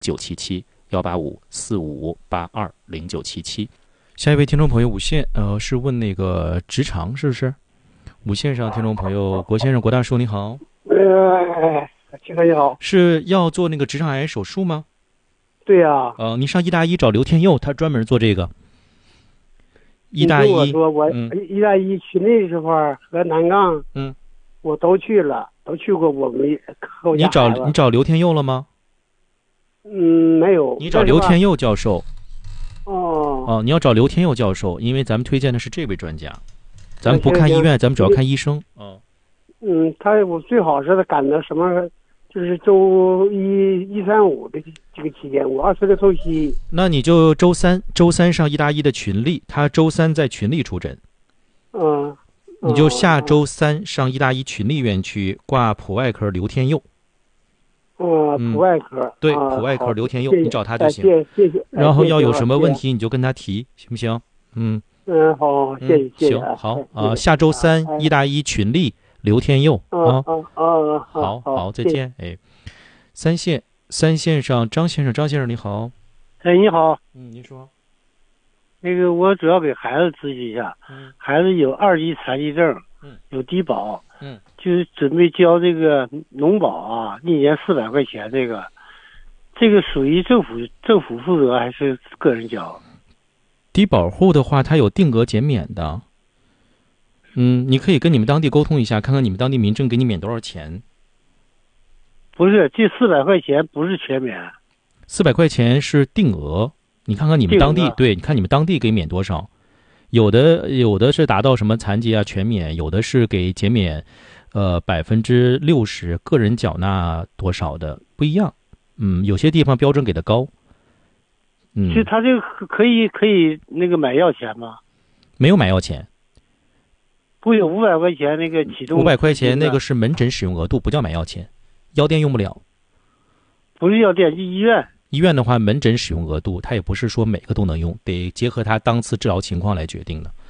977，18545820977。下一位听众朋友，五线，是问那个直肠是不是？五线上听众朋友，郭先生，郭大叔你好。 先生你好。 是要做那个直肠癌手术吗？ 对呀。 你上医大医找刘天佑，他专门做这个。医大医， 我说医大医去那时候和南岗，我都去了，都去过，我没和我家孩子。 你找刘天佑了吗？ 没有。 你找刘天佑教授。 哦， 你要找刘天佑教授，因为咱们推荐的是这位专家，咱们不看医院，咱们主要看医生。 我最好是赶到什么，就是周一、3、5的这个期间，我20个透析。 那你就周三上医大医的群力，他周三在群力出诊。你就下周三上医大医群力院区挂普外科刘天佑。 普外科。 对，普外科刘天佑，你找他就行。 谢谢。 然后要有什么问题你就跟他提，行不行？ 好，谢谢。 行，好下周三医大医群力刘天佑啊。好，再见。三线上张先生你好。 你好。 您说。 那个我主要给孩子咨询一下，孩子有2级残疾症，有低保，就是准备交这个农保啊，1年400块钱，这个属于政府负责还是个人交？ 低保户的话，他有定额减免的。你可以跟你们当地沟通一下，看看你们当地民政给你免多少钱。 不是，这400块钱不是全免。 400块钱是定额，你看看你们当地，对，你看你们当地给免多少？有的是达到什么残疾啊全免，有的是给减免60%，个人缴纳多少的不一样。有些地方标准给的高。 其实他这个可以那个买药钱吗？ 没有买药钱。 不有500块钱那个启动？500 块钱那个是门诊使用额度，不叫买药钱，药店用不了。 不是药店，医院。 医院的话，门诊使用额度，它也不是说每个都能用，得结合他当次治疗情况来决定的。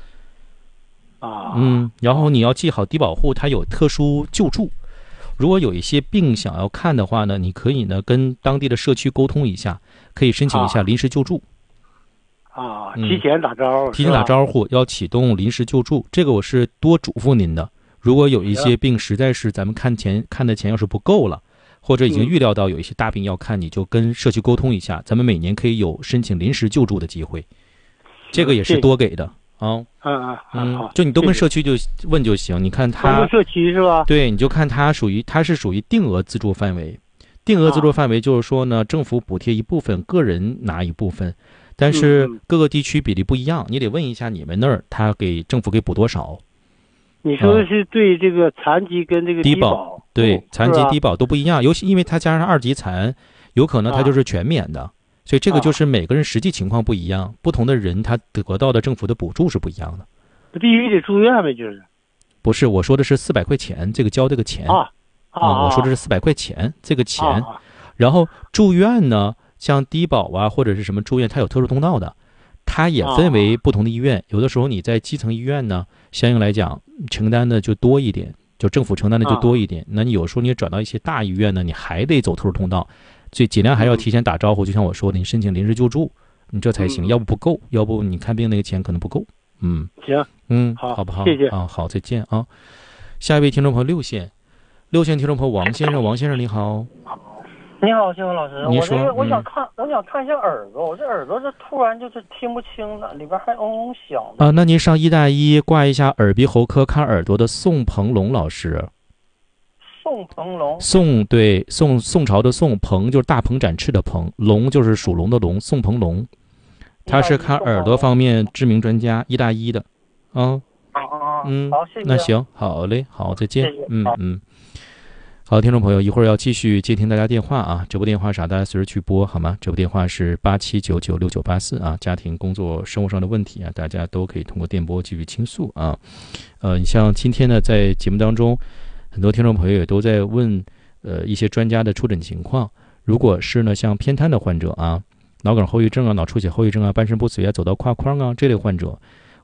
然后你要记好，低保户他有特殊救助，如果有一些病想要看的话呢，你可以呢跟当地的社区沟通一下，可以申请一下临时救助。 提前打招呼， 要启动临时救助，这个我是多嘱咐您的。如果有一些病实在是咱们看的钱要是不够了，或者已经预料到有一些大病要看，你就跟社区沟通一下，咱们每年可以有申请临时救助的机会，这个也是多给的。就你都跟社区就问就行。你看他社区是吧？ 对，你就看他是属于定额资助范围。定额资助范围就是说呢，政府补贴一部分，个人拿一部分，但是各个地区比例不一样，你得问一下你们那儿他给政府给补多少。 你说的是对这个残疾跟这个低保， 对，残疾低保都不一样，尤其因为他加上2级残，有可能他就是全免的。所以这个就是每个人实际情况不一样，不同的人他得到的政府的补助是不一样的。 必须得住院呗，就是？ 不是，我说的是400块钱，这个交这个钱我说的是400块钱这个钱。然后住院呢，像低保啊或者是什么住院，它有特殊通道的，它也分为不同的医院。有的时候你在基层医院呢，相应来讲承担的就多一点，就政府承担的就多一点。那你有时候你转到一些大医院呢，你还得走特殊通道。所以尽量还要提前打招呼，就像我说的，你申请临时救助，你这才行，要不够，要不你看病那个钱可能不够。 行， 好不好？ 谢谢好，再见啊。下一位听众朋友6线听众朋友王先生你好。 你好，新闻老师， 你说。 我想看一下耳朵，我这耳朵这突然就是听不清了，里边还嗡嗡响的。 那您上医大医挂一下耳鼻喉科看耳朵的宋鹏龙老师。 宋鹏龙， 宋朝的宋，鹏就是大鹏展翅的鹏，龙就是属龙的龙，宋鹏龙，他是看耳朵方面知名专家，医大医的。 好，谢谢。 那行，好嘞，好，再见。好，听众朋友，一会儿要继续接听大家电话啊，这部电话啥大家随时去拨好吗？这部电话是87996984啊，家庭工作生活上的问题啊，大家都可以通过电波继续倾诉啊。你像今天呢，在节目当中，很多听众朋友也都在问一些专家的出诊情况。如果是呢像偏瘫的患者啊，脑梗后遗症啊、脑出血后遗症啊、半身不遂啊、走到胯框啊这类患者，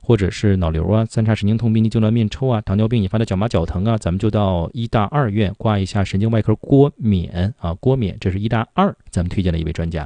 或者是脑瘤啊、三叉神经痛、病理痉挛、面抽啊、糖尿病引发的脚麻脚疼啊，咱们就到医大2院挂一下神经外科郭冕啊，郭冕，这是医大2咱们推荐的一位专家。